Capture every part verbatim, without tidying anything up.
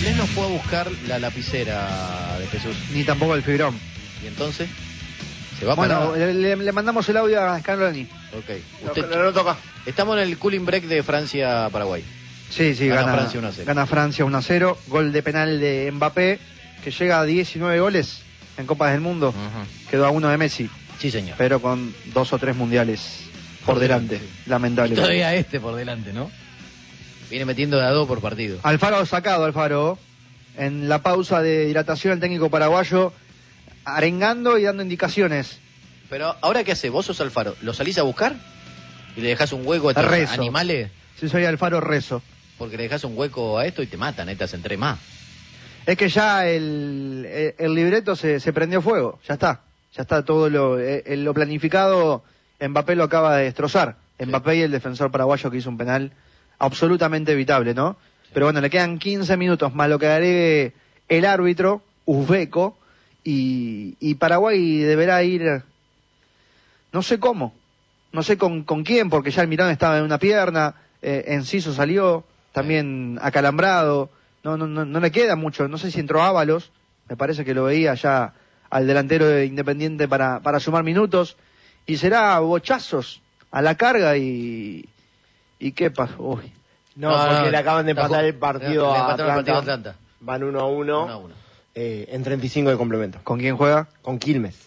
Valdés no fue a buscar la lapicera de Jesús. Ni tampoco el fibrón. ¿Y entonces? ¿Se va Bueno, para...? le, le mandamos el audio a Scaloni. Ok. Usted... No, no, no toca. Estamos en el cooling break de Francia-Paraguay. Sí, sí, gana, gana Francia uno a cero. Gana Francia uno a cero. Gol de penal de Mbappé, que llega a diecinueve goles en Copas del Mundo. Uh-huh. Quedó a uno de Messi. Sí, señor. Pero con dos o tres mundiales por, por delante. delante. Lamentable. Y todavía este por delante, ¿no? Viene metiendo de a dos por partido. Alfaro sacado, Alfaro. En la pausa de hidratación, el técnico paraguayo arengando y dando indicaciones. Pero ahora, ¿qué hace? ¿Vos sos Alfaro? ¿Lo salís a buscar? ¿Y le dejás un hueco a estos rezo. animales? Si soy Alfaro, rezo. Porque le dejás un hueco a esto y te matan, eh, te hacen tres más. Es que ya el, el, el libreto se, se prendió fuego, ya está. Ya está todo lo, eh, lo planificado, Mbappé lo acaba de destrozar. Sí. Mbappé y el defensor paraguayo que hizo un penal absolutamente evitable, ¿no? Sí. Pero bueno, le quedan quince minutos más lo que agregue el árbitro, uzbeco, y, y Paraguay deberá ir, no sé cómo, no sé con, con quién, porque ya el Mirón estaba en una pierna, eh, Enciso salió, también acalambrado, no, no, no, no le queda mucho, no sé si entró Ábalos, me parece que lo veía ya al delantero de Independiente para, para sumar minutos, y será bochazos a la carga y... ¿Y qué pasó? Uy. No, no, porque no, le acaban de empatar el partido no, a Atlanta. Atlanta. El partido a Atlanta. Van uno a uno, eh, en treinta y cinco de complemento. ¿Con quién juega? Con Quilmes.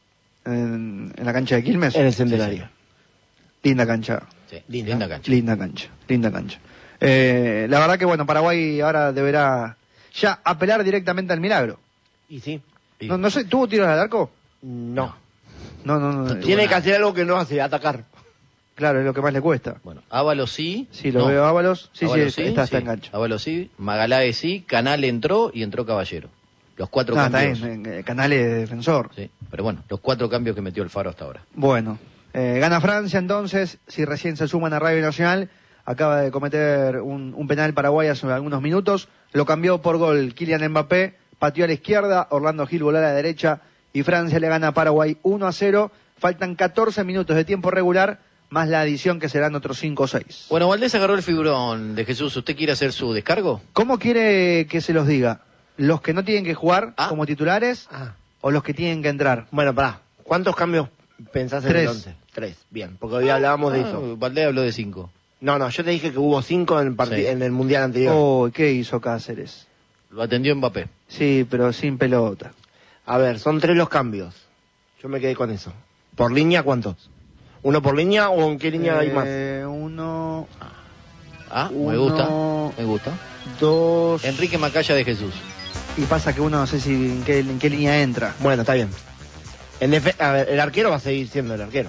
¿En, en la cancha de Quilmes? En el Centenario. Sí, sí. Linda cancha. Sí, linda, linda cancha. Linda cancha, linda cancha. Eh, la verdad que, bueno, Paraguay ahora deberá ya apelar directamente al milagro. Y sí. Y... No, no sé, ¿tuvo tiros al arco? No. No, no, no. no Tiene nada. que hacer algo que no hace, atacar. Claro, es lo que más le cuesta. Bueno, Ábalos sí. Sí, lo no. veo Ábalos. Sí, Ábalos sí, sí, está, sí. está en gancho. Ábalos sí, Magaláes sí, Canal entró y entró Caballero. Los cuatro no, cambios. Está bien, Canal es defensor. Sí, pero bueno, los cuatro cambios que metió el Faro hasta ahora. Bueno, eh, gana Francia entonces, si recién se suman a Radio Nacional, acaba de cometer un, un penal Paraguay hace algunos minutos, lo cambió por gol Kylian Mbappé, pateó a la izquierda, Orlando Gil voló a la derecha y Francia le gana a Paraguay uno a cero, faltan catorce minutos de tiempo regular, más la adición que serán otros cinco o seis. Bueno, Valdés agarró el fibrón de Jesús. ¿Usted quiere hacer su descargo? ¿Cómo quiere que se los diga? ¿Los que no tienen que jugar ¿Ah? como titulares ah. o los que tienen que entrar? Bueno, pará. ¿Cuántos cambios pensás en Tres. el once? Tres. Bien, porque hoy hablábamos ah, de eso. Valdés habló de cinco. No, no, yo te dije que hubo cinco en el, part... sí. en el Mundial anterior. Oh, ¿qué hizo Cáceres? Lo atendió Mbappé. Sí, pero sin pelota. A ver, son tres los cambios. Yo me quedé con eso. ¿Por línea cuántos? ¿Uno por línea o en qué línea eh, hay más? Uno... Ah, uno, me gusta, me gusta. Dos... Enrique Macaya de Jesús. Y pasa que uno no sé si en qué, en qué línea entra. Bueno, está bien. En defe... A ver, el arquero va a seguir siendo el arquero.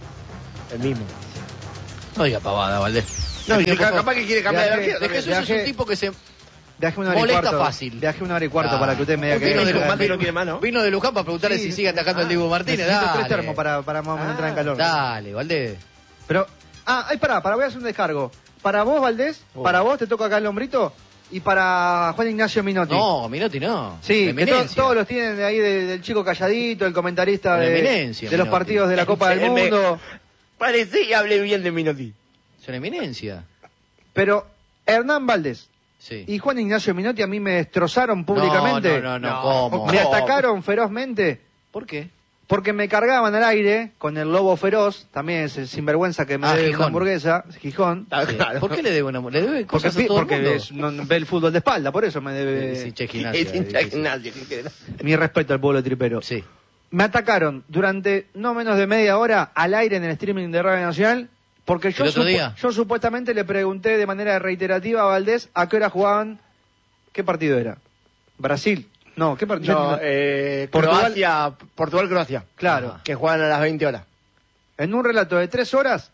El mismo. No diga pavada, Valdés. No, y capaz que quiere cambiar viaje, el arquero. De Jesús viaje, es un tipo que se... Viaje una hora molesta y cuarto, fácil. Viaje una hora y cuarto ah, para que usted me diga que... Vino de, Luján, vino, quiere más, ¿no? vino de Luján para preguntarle sí, si sigue atacando ah, el Dibu Martínez. Dale. tres termos para, para más o menos ah, entrar en calor. Dale, Valdés. Pero... Ah, ay, pará, para voy a hacer un descargo. Para vos, Valdés, oh. para vos te toca acá el hombrito y para Juan Ignacio Minotti. No, Minotti no. Sí, que to todos los tienen de ahí de, del chico calladito, el comentarista de, eminencia, de los partidos de la Copa del Mundo. Parece y hable bien de Minotti. Es una eminencia. Pero Hernán Valdés sí. y Juan Ignacio Minotti a mí me destrozaron públicamente. No, no, no, no. ¿Cómo? Me atacaron ferozmente. ¿Por qué? Porque me cargaban al aire con el lobo feroz, también es el sinvergüenza que me ah, debe Gijón. una hamburguesa, Gijón. Ah, sí. Claro. ¿Por qué le debe una hamburguesa? ¿Le debe cosas porque a todo porque el mundo? Es, no, ve el fútbol de espalda, por eso me debe... Sí, che, gimnasia, es hincha gimnasia. Mi respeto al pueblo tripero. Sí. Me atacaron durante no menos de media hora al aire en el streaming de Radio Nacional, porque yo, otro supu día? yo supuestamente le pregunté de manera reiterativa a Valdés a qué hora jugaban, qué partido era. Brasil. No, ¿qué partido? No, eh, Portugal. Croacia, Portugal, Croacia. Claro. Que juegan a las veinte horas. En un relato de tres horas,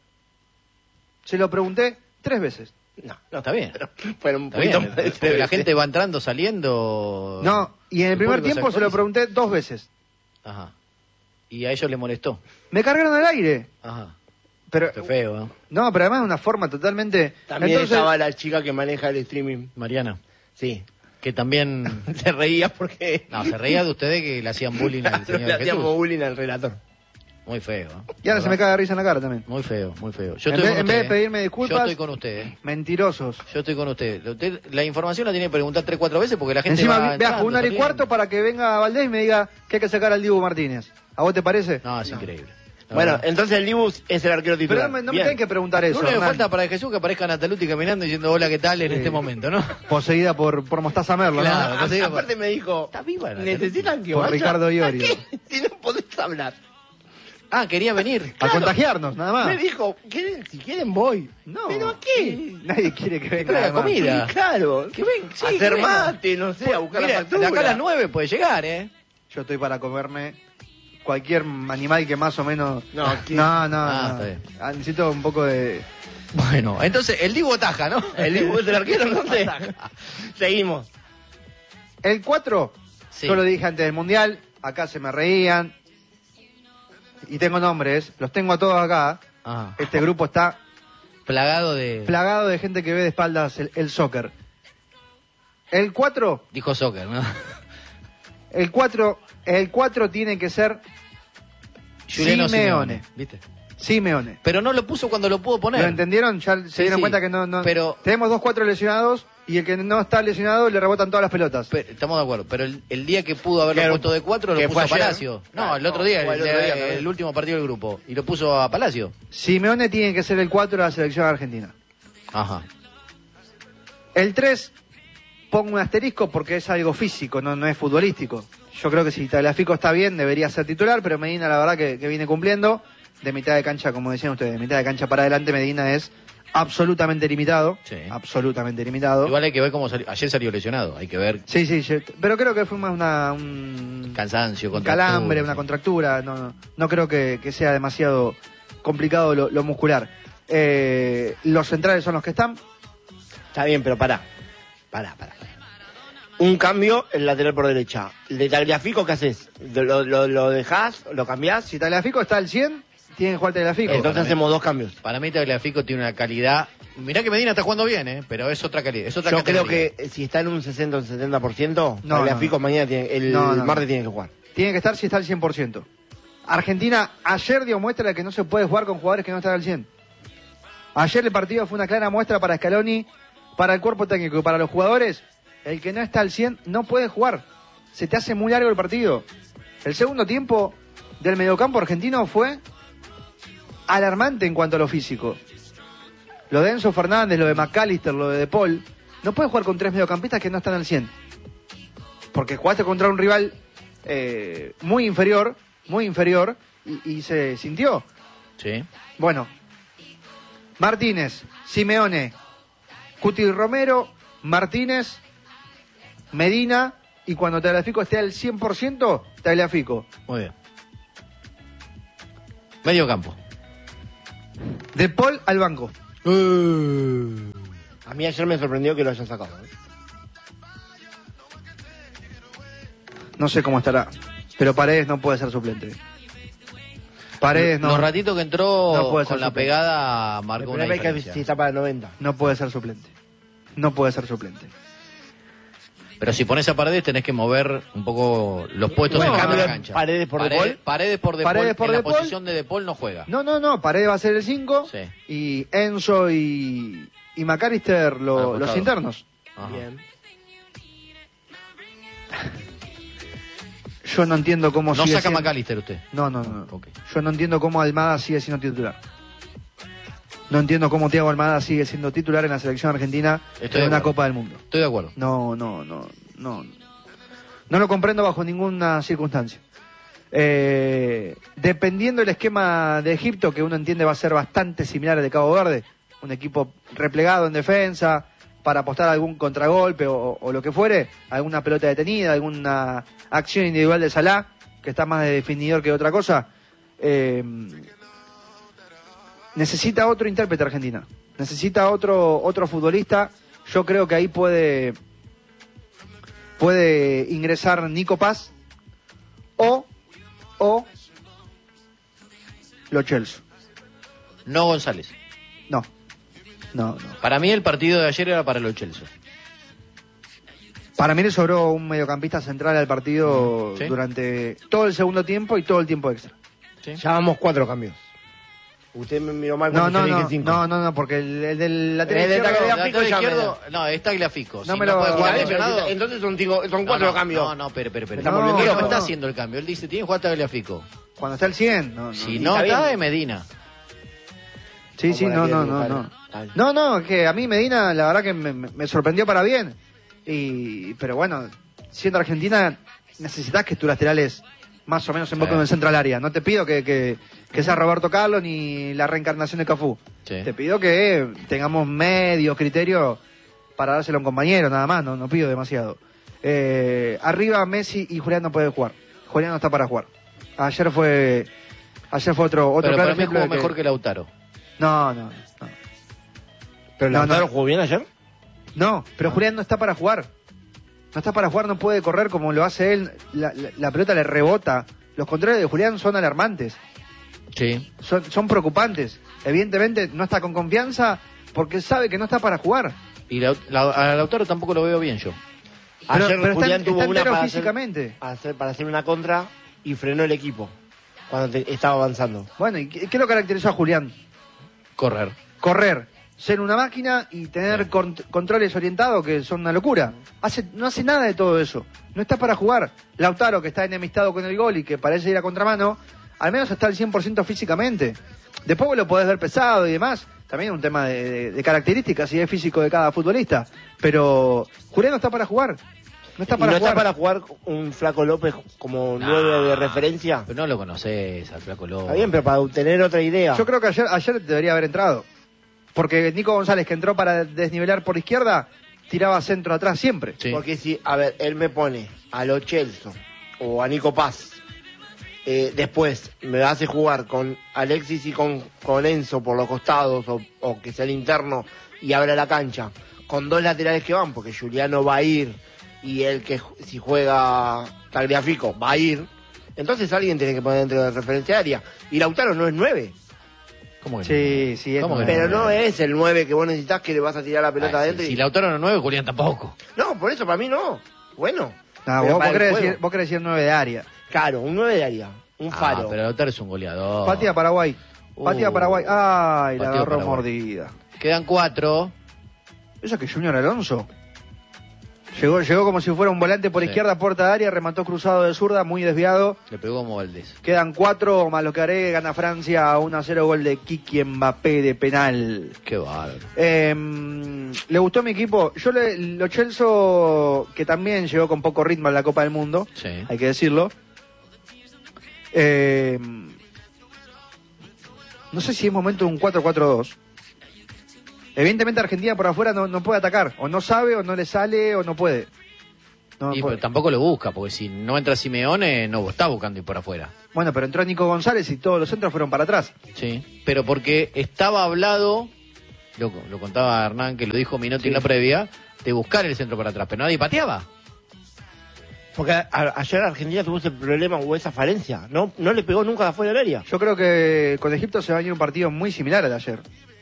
se lo pregunté tres veces. No, no, está bien. Fueron un está poquito bien, más porque la gente va entrando, saliendo... No, y en el primer tiempo se lo pregunté dos veces. Ajá. Y a ellos les molestó. Me cargaron al aire. Ajá. Pero, qué feo, ¿no? No, pero además de una forma totalmente... También Entonces, estaba la chica que maneja el streaming. Mariana. Sí. Que también... se reía porque... No, se reía de ustedes que le hacían bullying al señor le Jesús. hacíamos bullying al relator. Muy feo. ¿eh? Y ahora se me caga de risa en la cara también. Muy feo, muy feo. Yo En estoy vez- con en vez usted, de ¿eh? pedirme disculpas- Yo estoy con usted. ¿eh? Mentirosos. Yo estoy con usted. Usted- La información la tiene que preguntar tres, cuatro veces porque la gente Encima va viajo entrando, una hora y saliendo. cuarto para que venga Valdés y me diga que hay que sacar al Dibu Martínez. ¿A vos te parece? No, es increíble. La Bueno, verdad. entonces el Dibu es el arquero Pero titular. no me, no me Bien. tienen que preguntar eso. Lo único que Hernán. falta para Jesús que aparezca Nataluti caminando diciendo hola, ¿qué tal? En Sí. este momento, ¿no? Poseída por, por Mostaza Merlo, Claro. ¿no? A- no sé, aparte me dijo, Está viva la necesitan que Por vaya. Ricardo Iorio. ¿A qué? Si no podés hablar. Ah, quería venir. A contagiarnos, nada más. Me dijo, ¿quieren- si quieren voy. No. ¿Pero a qué? Nadie quiere que venga. traiga además. comida. Sí, claro. Que ven, sí, Hacer que venga. mate, no sé, a buscar Mira, la de factura. acá a las nueve puede llegar, ¿eh? Yo estoy para comerme cualquier animal que más o menos... No, ¿qué? no, no, Ah, no. está bien. Ah, necesito un poco de... Bueno, entonces el Dibu ataja, ¿no? El Dibu es el arquero, no sé. Seguimos. El cuatro, Sí. yo lo dije antes del Mundial, acá se me reían. Y tengo nombres, los tengo a todos acá. Ajá. Este grupo está Plagado de... plagado de gente que ve de espaldas el, el soccer. El cuatro, Dijo soccer, ¿no? el cuatro, el cuatro tiene que ser Juliano Simeone. ¿viste? Simeone. Pero no lo puso cuando lo pudo poner. ¿Lo entendieron? Ya se Sí, dieron sí. cuenta que no, no... Pero- Tenemos dos cuatro lesionados y el que no está lesionado le rebotan todas las pelotas. Pe- Estamos de acuerdo, pero el, el día que pudo haberlo Claro, puesto de cuatro lo que puso a fue ayer. Palacio. No, Ah, el otro no, día, fue el, el otro de- día también. el último partido del grupo. Y lo puso a Palacio. Simeone tiene que ser el cuatro de la selección argentina. Ajá. El tres, pongo un asterisco porque es algo físico, no, no es futbolístico. Yo creo que si Tagliafico está bien, debería ser titular, pero Medina la verdad que, que viene cumpliendo. De mitad de cancha, como decían ustedes, de mitad de cancha para adelante, Medina es absolutamente limitado. Sí. Absolutamente limitado. Igual hay que ver cómo salió. Ayer salió lesionado. Hay que ver Sí, sí, yo- pero creo que fue más una, un, cansancio, un contractura, calambre, una sí. contractura. No, no, no creo que, que sea demasiado complicado lo, lo muscular. Eh, los centrales son los que están. Está bien, pero pará. Pará, pará. pará. Un cambio, el lateral por derecha. ¿El de Tagliafico qué haces? ¿Lo, lo, lo dejás? ¿Lo cambiás? Si Tagliafico está al cien, tiene que jugar Tagliafico. Entonces para mí. hacemos dos cambios. Para mí Tagliafico tiene una calidad. Mirá que Medina está jugando bien, ¿eh? Pero es otra calidad. Es otra Yo creo categoría. que eh, si está en un sesenta o un setenta por ciento, No, Tagliafico no. mañana tiene, el No, no, martes no. tiene que jugar. Tiene que estar si está al cien por ciento. Argentina ayer dio muestra de que no se puede jugar con jugadores que no están al cien. Ayer el partido fue una clara muestra para Scaloni, para el cuerpo técnico y para los jugadores. El que no está al cien no puede jugar. Se te hace muy largo el partido. El segundo tiempo del mediocampo argentino fue alarmante en cuanto a lo físico. Lo de Enzo Fernández, lo de McAllister, lo de De Paul. No puedes jugar con tres mediocampistas que no están al cien. Porque jugaste contra un rival eh, muy inferior, muy inferior, y, y se sintió. Sí. Bueno, Martínez, Simeone, Cuti Romero, Martínez, Medina, y cuando Tagliafico esté al cien por ciento, Tagliafico. Muy bien. Medio campo. De Paul al banco. A mí ayer me sorprendió que lo hayan sacado. ¿eh? No sé cómo estará, pero Paredes no puede ser suplente. Paredes no, Los ratitos que entró No puede ser con la suplente. pegada El marcó una problema es que diferencia. si está para el noventa. no puede ser suplente. No puede ser suplente. Pero si pones a Paredes tenés que mover un poco los puestos No, en la cambio, cancha. Paredes por De Paredes, Paul. Paredes por De Paredes Paul, por en De la Paul. posición de De Paul no juega. No, no, no, Paredes va a ser el cinco Sí. y Enzo y, y McAllister A lo- los los costados. internos. Ajá. Bien. Yo no entiendo cómo No sigue saca siendo- McAllister usted. No, no, no. Ok. Yo no entiendo cómo Almada sigue siendo titular. No entiendo cómo Thiago Almada sigue siendo titular en la selección argentina Estoy en de una acuerdo. Copa del Mundo. Estoy de acuerdo. No, no, no, no. No lo comprendo bajo ninguna circunstancia. Eh, dependiendo del esquema de Egipto, que uno entiende va a ser bastante similar al de Cabo Verde, un equipo replegado en defensa, para apostar a algún contragolpe o, o lo que fuere, alguna pelota detenida, alguna acción individual de Salah, que está más de definidor que otra cosa, eh, necesita otro intérprete Argentina, necesita otro, otro futbolista. Yo creo que ahí puede, puede ingresar Nico Paz o, o Lo Celso. No González. No, no, no. Para mí el partido de ayer era para los Chelsea. Para mí le sobró un mediocampista central al partido ¿Sí? durante todo el segundo tiempo y todo el tiempo extra. Sí. Ya vamos cuatro cambios. Usted me miró mal No, cuando no, yo dije no, cinco. no, no, no, porque el, el del lateral El de izquierdo- Tagliafico Lateral ya me izquierdo, no, es Tagliafico. No Si me lo- puede jugar Está bien, pero lesionado. entonces son, cinco, son No, cuatro no, cambios. No, no, pero, pero, pero. Estamos No, viendo No, loco. está haciendo el cambio. Él dice, tiene que jugar Tagliafico. cuando está el cien, no, no. Si sí, no está está, bien. es Medina. Sí, sí, no, no, no, no. No, no, que a mí Medina, la verdad que me, me- me sorprendió para bien. Y, pero bueno, siendo Argentina, necesitas que tus laterales más o menos invoquen Sí. en el centro al área. No te pido que, que, que sea Roberto Carlos ni la reencarnación de Cafú. Sí. Te pido que tengamos medio criterio para dárselo a un compañero, nada más, no, no pido demasiado. Eh, arriba Messi y Julián no pueden jugar. Julián no está para jugar. Ayer fue ayer fue otro otro Pero claro para mí ejemplo jugó de que- mejor que Lautaro. No, no, no. ¿Pero No, Lautaro no. jugó bien ayer? No, pero Julián no está para jugar. No está para jugar, no puede correr como lo hace él. La, la- la pelota le rebota. Los controles de Julián son alarmantes. Sí. Son, son preocupantes. Evidentemente no está con confianza porque sabe que no está para jugar. Y la, la- a Lautaro tampoco lo veo bien yo. Pero, Ayer pero Julián está, tuvo está una entero para hacer, físicamente. hacer- para hacer una contra y frenó el equipo cuando te- estaba avanzando. Bueno, ¿y qué, qué lo caracterizó a Julián? Correr. Correr, ser una máquina y tener Sí. cont- controles orientados que son una locura. Hace, no hace nada de todo eso. No está para jugar. Lautaro, que está enemistado con el gol y que parece ir a contramano, al menos está al cien por ciento físicamente. Después vos lo podés ver pesado y demás. También es un tema de, de- de características y de físico de cada futbolista. Pero Julián no está para jugar. No está ¿Y para no jugar. está para jugar un Flaco López como nueve de referencia? Pero no lo conoces al Flaco López. Está bien, pero para tener otra idea. Yo creo que ayer, ayer debería haber entrado. Porque Nico González, que entró para desnivelar por izquierda, tiraba centro atrás siempre. Sí. Porque si, a ver, él me pone a Lo Celso o a Nico Paz, eh, después me hace jugar con Alexis y con, con Enzo por los costados o, o que sea el interno y abra la cancha, con dos laterales que van, porque Juliano va a ir y el que ju- si juega Tagliafico va a ir, entonces alguien tiene que poner dentro de referencia área. Y Lautaro no es nueve. ¿Cómo que Sí, sí, es ¿Cómo que nueve. Pero no es el nueve que vos necesitas que le vas a tirar la pelota Ah, adentro. si, y- si Lautaro no es nueve, Julián tampoco. No, por eso para mí no. Bueno. No, Pero vos, para vos el querés juego. decir, vos querés decir nueve de área. Claro, un nueve de área. Un faro. Ah, pero Lautaro es un goleador. Patria Paraguay. Patria Uh, Paraguay. Ay, la partido agarró Paraguay. mordida. Quedan cuatro. Eso que Junior Alonso. Llegó, llegó como si fuera un volante por Sí. izquierda, puerta de área, remató cruzado de zurda, muy desviado. Le pegó como Valdés. Quedan cuatro, más lo que haré, gana Francia uno a cero, gol de Kiki Mbappé de penal. Qué bárbaro. Eh, ¿Le gustó mi equipo? Yo, le, Lo Celso, que también llegó con poco ritmo a la Copa del Mundo, Sí. hay que decirlo. Eh, no sé si es momento de un cuatro cuatro dos. Evidentemente Argentina por afuera no, no puede atacar. O no sabe, o no le sale, o no puede. No Y puede. pero tampoco lo busca, porque si no entra Simeone, no está buscando ir por afuera. Bueno, pero entró Nico González y todos los centros fueron para atrás. Sí. Pero porque estaba hablado, lo, lo contaba Hernán, que lo dijo Minotti Sí. en la previa, de buscar el centro para atrás, pero nadie pateaba. Porque a- a- ayer Argentina tuvo ese problema o esa falencia. No, no le pegó nunca de afuera del área. Yo creo que con Egipto se va a venir un partido muy similar al de ayer.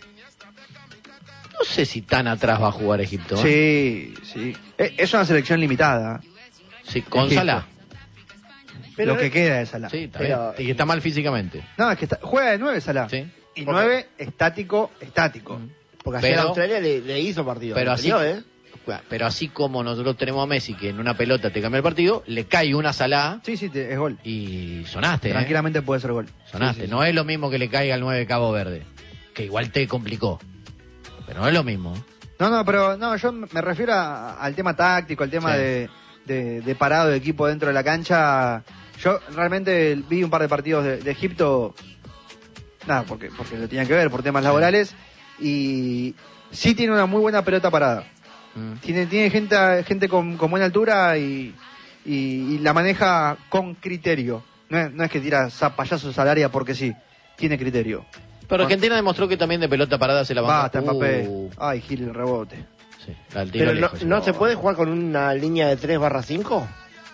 No sé si tan atrás va a jugar Egipto. ¿eh? Sí, sí. Eh, Es una selección limitada. Sí, con Egipto. Salah. Pero lo que queda de Salah. Sí, está Pero- bien. Y que está mal físicamente. No, es que está- juega de nueve Salah. Sí. Y Porque- nueve estático, estático. Porque ayer Pero- Australia le, le hizo partido. Pero Le así, peleó, ¿eh? pero así como nosotros tenemos a Messi, que en una pelota te cambia el partido, le cae una Salah Sí, sí, te- es gol. y sonaste. ¿eh? Tranquilamente puede ser gol. Sonaste. Sí, sí, No es lo mismo que le caiga al nueve Cabo Verde, que igual te complicó. Pero no es lo mismo. sí. No, no, pero no, yo me refiero a- al tema táctico, al tema Sí. de, de- de parado de equipo dentro de la cancha. Yo realmente vi un par de partidos de, de Egipto, nada, porque, porque lo tenían que ver por temas laborales, y sí tiene una muy buena pelota parada. Mm. Tiene, tiene gente, gente con, con buena altura y, y, y la maneja con criterio. No es, no es que tira zapallazos al área porque sí, tiene criterio. Pero Argentina demostró que también de pelota parada se la banca. Basta, Mbappé. Uh, Ay, Gil, el rebote. sí, la tiro Pero no, lejos. ¿no se puede jugar con una línea de tres barra cinco?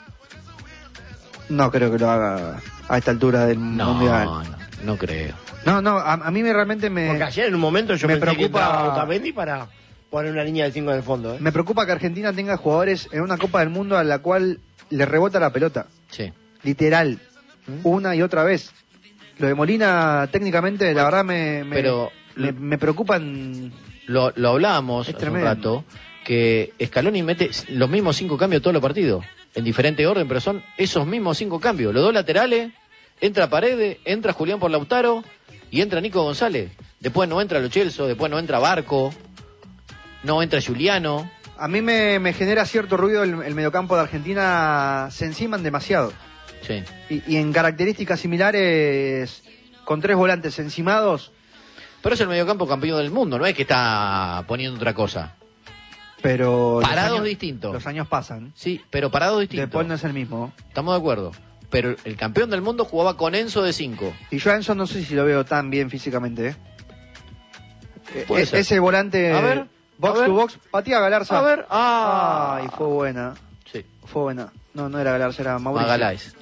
No creo que lo haga a esta altura del No, mundial. no, no creo. No, no, a, a mí me realmente me, Porque ayer en un momento yo me pensé que preocupa- entraba Otamendi para poner una línea de cinco en el fondo, ¿eh? me preocupa que Argentina tenga jugadores en una Copa del Mundo a la cual le rebota la pelota. Sí. Literal. ¿Mm? Una y otra vez. Lo de Molina, técnicamente, la verdad me, me, Pero- me, me preocupan. Lo, lo hablábamos Es hace un tremendo. rato, que Scaloni mete los mismos cinco cambios todos los partidos, en diferente orden, pero son esos mismos cinco cambios. Los dos laterales, entra Paredes, entra Julián por Lautaro y entra Nico González. Después no entra Lo Celso, después no entra Barco, no entra Juliano. A mí me, me genera cierto ruido el, el mediocampo de Argentina, se enciman demasiado. Sí. Y, y en características similares, con tres volantes encimados, Pero es el mediocampo campeón del mundo, no es que está poniendo otra cosa. pero... los Parados años- distintos. Los años pasan. Sí, pero parados distintos. Después no es el mismo. Estamos de acuerdo. Pero el campeón del mundo jugaba con Enzo de cinco. Y yo a Enzo no sé si lo veo tan bien físicamente. ¿eh? Eh, Puede e- ser. Ese volante A ver, box a ver. to box, patía Galarza. A ver, ah. Ay, fue buena. Sí, Fue buena. No, no era Galarza, era Mauricio. Magaláes.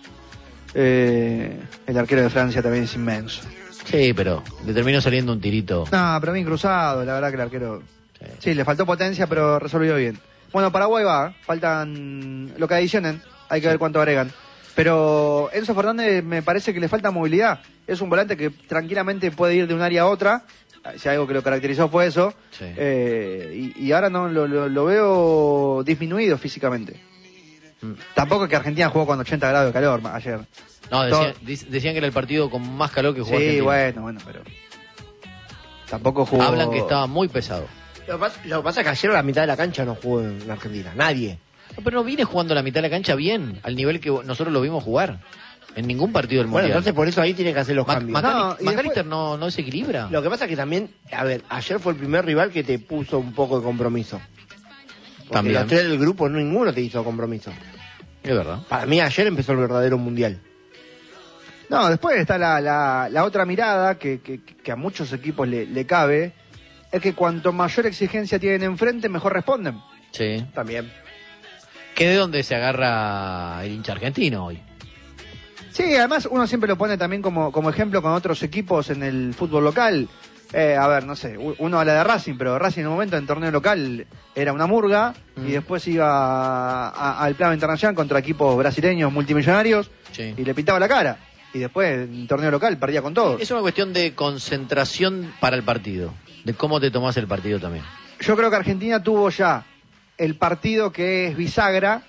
Eh, el arquero de Francia también es inmenso. Sí, pero le terminó saliendo un tirito. No, pero bien cruzado, la verdad que el arquero... Sí. Sí, le faltó potencia, pero resolvió bien. Bueno, Paraguay va, faltan lo que adicionen, hay que ver cuánto agregan. Pero Enzo Fernández me parece que le falta movilidad. Es un volante que tranquilamente puede ir de un área a otra, si algo que lo caracterizó fue eso. Sí. Eh, y, y ahora no lo, lo- lo veo disminuido físicamente. Mm. Tampoco es que Argentina jugó con ochenta grados de calor ma- ayer. No, decían, Todo- dic- decían que era el partido con más calor que jugó Sí, Argentina. bueno, bueno, pero... Tampoco jugó... Hablan que estaba muy pesado. Lo que, pasa, lo que pasa es que ayer la mitad de la cancha no jugó en Argentina, nadie. No, pero no viene jugando la mitad de la cancha bien, al nivel que nosotros lo vimos jugar. En ningún partido del Bueno, Mundial. entonces por eso ahí tienen que hacer los Ma- cambios. Macali- No, y Macalister después- no, no desequilibra. Lo que pasa es que también, a ver, ayer fue el primer rival que te puso un poco de compromiso. Porque También. los tres del grupo ninguno te hizo compromiso. Es verdad. Para mí ayer empezó el verdadero mundial. No, después está la, la, la otra mirada que, que, que a muchos equipos le, le cabe, es que cuanto mayor exigencia tienen enfrente, mejor responden. Sí. También. Que de dónde se agarra el hincha argentino hoy. Sí, además uno siempre lo pone también como, como ejemplo con otros equipos en el fútbol local. Eh, a ver, no sé, u- uno habla de Racing, pero Racing en un momento en torneo local era una murga Mm. y después iba a- a- al plano internacional contra equipos brasileños multimillonarios Sí. y le pintaba la cara. Y después en torneo local perdía con todos. Es una cuestión de concentración para el partido. De cómo te tomás el partido también. Yo creo que Argentina tuvo ya el partido que es bisagra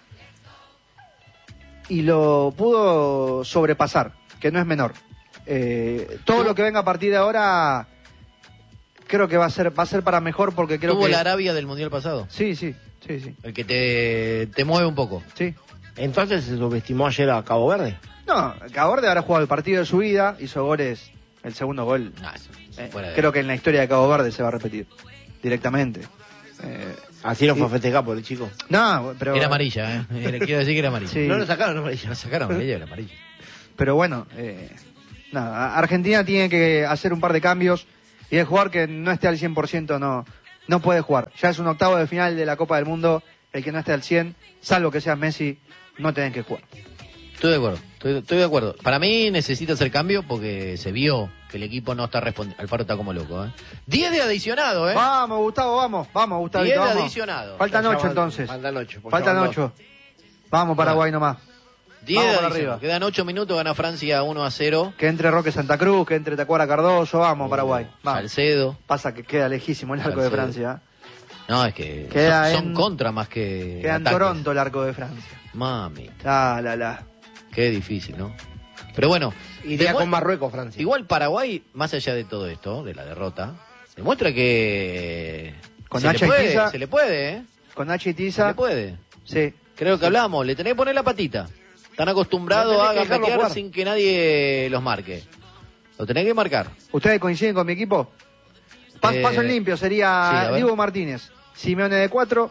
y lo pudo sobrepasar, que no es menor. Eh, todo lo que venga a partir de ahora creo que va a ser va a ser para mejor porque creo Tuvo que la Arabia del Mundial pasado. sí, sí, sí, sí, El que te, te mueve un poco. sí. Entonces se subestimó ayer a Cabo Verde. No, Cabo Verde habrá jugado el partido de su vida, hizo goles, el segundo gol. Nah, eso- eh, fuera de- creo que en la historia de Cabo Verde se va a repetir directamente. Eh, Así lo Y- fue a festejar por el chico. no, pero Era amarilla, ¿eh? Era- quiero decir que era amarilla. Sí. No lo sacaron amarilla. La sacaron amarilla, era amarilla. Pero bueno, eh, nada, Argentina tiene que hacer un par de cambios y el jugador que no esté al cien por ciento no, no puede jugar. Ya es un octavo de final de la Copa del Mundo, el que no esté al cien, salvo que seas Messi, no tienen que jugar. Estoy de acuerdo, estoy, estoy de acuerdo. Para mí necesita hacer cambio porque se vio que el equipo no está respondiendo. Alfaro está como loco, ¿eh? diez de adicionado, ¿eh? Vamos, Gustavo, vamos, vamos, Gustavo. diez de Vamos. adicionado. Faltan Ya ocho van- entonces. Faltan ocho. porque Faltan ya van ocho. Vamos, Paraguay nomás. diez Vamos de para adicionado. arriba. Quedan ocho minutos, gana Francia uno a cero. Que entre Roque Santa Cruz, que entre Tacuara Cardoso, vamos, Paraguay. Vamos. Salcedo. Pasa que queda lejísimo el arco de Salcedo. Francia. No, es que Queda son, son en- contra más que Queda en ataques. Toronto el arco de Francia. Mami, La, la, la. qué difícil, ¿no? Pero bueno, Iría demue- con Marruecos, Francia. igual Paraguay, más allá de todo esto, de la derrota, demuestra que Con se, le Nacha y puede, Tiza. se le puede, ¿eh? Con H y Se Tiza. le puede. Sí. Creo que hablamos, le tenés que poner la patita. Están acostumbrados No tenés a que dejarlo gambetear jugar. sin que nadie los marque. Lo tenés que marcar. ¿Ustedes coinciden con mi equipo? Pas- Eh, paso en limpio, sí, sería a ver. Diego Martínez, Simeone de cuatro,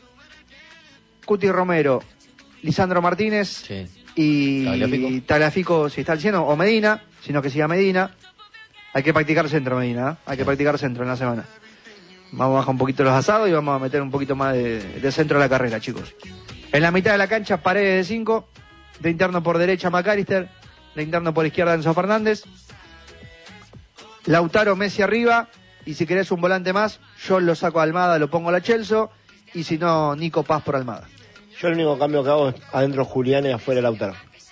Cuti Romero, Lisandro Martínez Sí. y Tagliafico. Tagliafico si está al cien o Medina, sino que siga Medina. Hay que practicar centro, Medina, ¿eh? Hay que practicar centro en la semana. Vamos a bajar un poquito los asados y vamos a meter un poquito más de, de centro a la carrera, chicos. En la mitad de la cancha, Paredes de cinco, de interno por derecha McAllister, de interno por izquierda Enzo Fernández, Lautaro Messi arriba, y si querés un volante más, yo lo saco a Almada, lo pongo a la Chelsea, y si no, Nico Paz por Almada. Yo el único cambio que hago es adentro Julián y afuera Lautaro.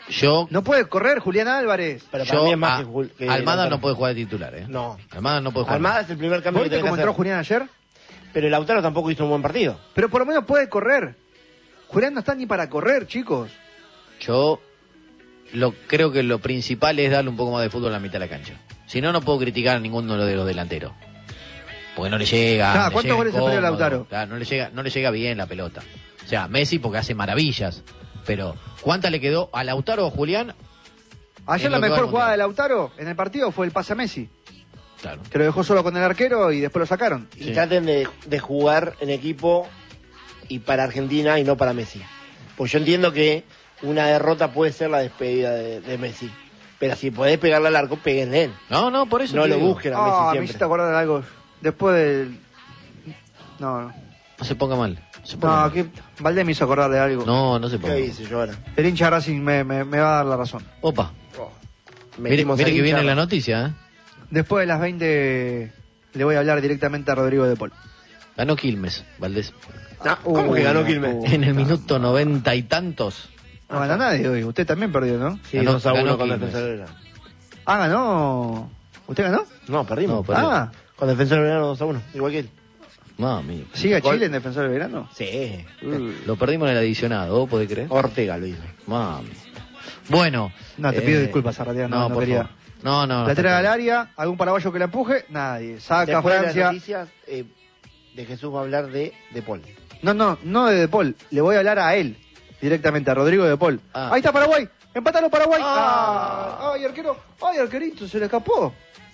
Yo, No puede correr Julián Álvarez. Pero para yo mí es más a- que, Jul- que Almada Lautaro. no puede jugar de titular, ¿eh? No. Almada no puede jugar. Almada es el primer cambio que ¿Viste tiene que cómo entró hacer. Julián ayer? Pero el Lautaro tampoco hizo un buen partido. Pero por lo menos puede correr. Julián no está ni para correr, chicos. Yo lo, creo que lo principal es darle un poco más de fútbol a la mitad de la cancha. Si no, no puedo criticar a ninguno de los delanteros. Porque no le llega. Claro, le ¿cuántos llega goles ha perdido incómodo. Lautaro? Claro, no le llega, no le llega bien la pelota. O sea, Messi porque hace maravillas. Pero, ¿cuánta le quedó a Lautaro o Julián? Ayer En la lo que va mejor al jugada de Mundial. Lautaro en el partido fue el pase a Messi, Claro. que lo dejó solo con el arquero y después lo sacaron. Y Sí. traten de, de jugar en equipo y para Argentina y no para Messi. Pues yo entiendo que una derrota puede ser la despedida de, de Messi. Pero si podés pegarle al arco, péguenle él. No, no, por eso. No te lo digo. busquen a Ah, Messi me siempre. hiciste acordar de algo. Después del... No, no. No se ponga mal. No, se ponga No, mal. aquí Valdés me hizo acordar de algo. no, no se ponga ¿Qué mal. dice yo ahora? El hincha Racing me, me, me va a dar la razón. Opa. Mire, Metimos mire ahí que viene hincha. la noticia, ¿eh? Después de las veinte le voy a hablar directamente a Rodrigo de Paul. Ganó Quilmes, Valdés. Ah, ¿Cómo que ganó Quilmes? Uh, En el minuto noventa y tantos. No gana nadie hoy. Usted también perdió, ¿no? Sí, Ganó- dos a uno ganó con Quilmes. Defensor del Verano. Ah, ganó. ¿Usted ganó? No, perdimos. No, perdimos. Ah, Con Defensor del Verano dos a uno, igual que él. Mami. ¿sigue Gol. Chile en Defensor del Verano? Sí. Lo perdimos en el adicionado, ¿vos podés creer? Ortega lo hizo. Mami. Bueno. No, te eh, pido disculpas, Arratia, no, no por quería. favor. No, no. no, Lateral está al bien. área, algún paraguayo que la empuje, nadie. Saca Después de las Francia. noticias, eh, de Jesús va a hablar de De Paul. No, no, no de De Paul. Le voy a hablar a él directamente, a Rodrigo De Paul. Ah. Ahí está Paraguay. Empátalo Paraguay. Ah. Ah, ay, arquero. Ay, arquerito, se le escapó.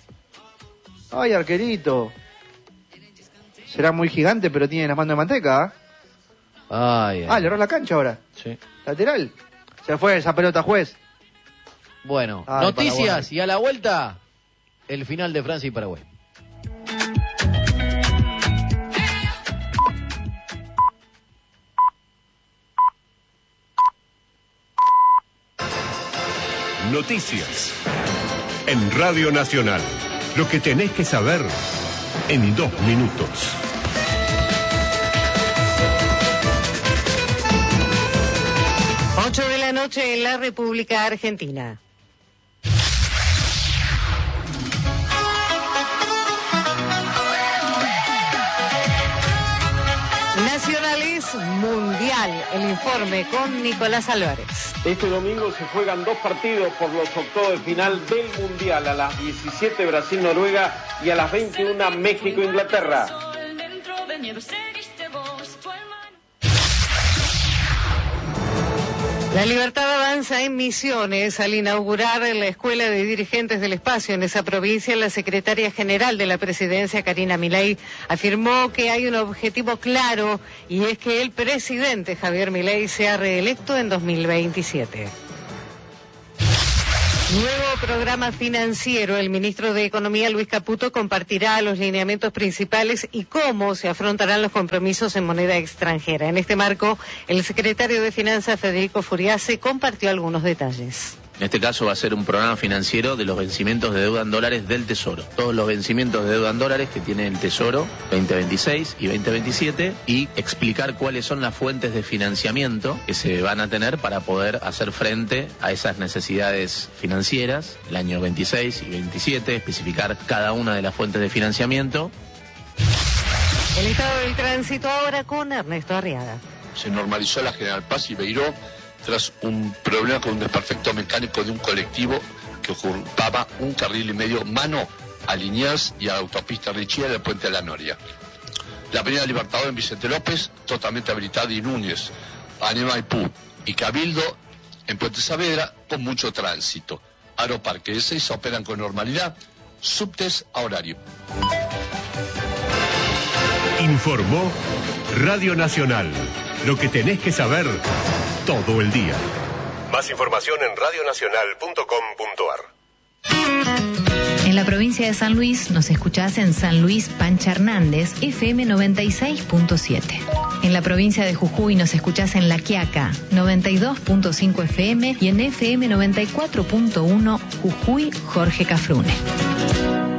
Ay, arquerito. Será muy gigante, pero tiene las manos de manteca. ¿ah? Ay, ay. Ah, le erró la cancha ahora. Sí. Lateral. Se fue esa pelota, juez. Bueno, Ay, noticias Paraguay. y a la vuelta, el final de Francia y Paraguay. Noticias. En Radio Nacional. Lo que tenés que saber en dos minutos. ocho de la noche en la República Argentina. Nacionales Mundial, el informe con Nicolás Álvarez. Este domingo se juegan dos partidos por los octavos de final del Mundial. A las diecisiete Brasil-Noruega y a las veintiuna México-Inglaterra. La Libertad avanza en Misiones. Al inaugurar la Escuela de Dirigentes del Espacio en esa provincia, la secretaria general de la presidencia, Karina Milei, afirmó que hay un objetivo claro y es que el presidente Javier Milei sea reelecto en dos mil veintisiete. Nuevo programa financiero. El ministro de Economía, Luis Caputo, compartirá los lineamientos principales y cómo se afrontarán los compromisos en moneda extranjera. En este marco, el secretario de Finanzas, Federico Furiase, compartió algunos detalles. En este caso va a ser un programa financiero de los vencimientos de deuda en dólares del Tesoro. Todos los vencimientos de deuda en dólares que tiene el Tesoro veinte veintiséis y veinte veintisiete y explicar cuáles son las fuentes de financiamiento que se van a tener para poder hacer frente a esas necesidades financieras el año veintiséis y veintisiete, especificar cada una de las fuentes de financiamiento. El estado del tránsito ahora con Ernesto Arriaga. Se normalizó la General Paz y Beiró tras un problema con un desperfecto mecánico de un colectivo que ocupaba un carril y medio mano a Liniers y a la autopista Richie del Puente de la Noria. La avenida Libertador en Vicente López, totalmente habilitada, y Núñez, Avenida Maipú y Cabildo en Puente Saavedra con mucho tránsito. Aeroparque de Ezeiza operan con normalidad, subtes a horario. Informó Radio Nacional. Lo que tenés que saber todo el día. Más información en radionacional punto com punto ar. En la provincia de San Luis nos escuchás en San Luis Pancha Hernández, F M noventa y seis punto siete. En la provincia de Jujuy nos escuchás en La Quiaca, noventa y dos punto cinco F M y en F M noventa y cuatro punto uno Jujuy Jorge Cafrune.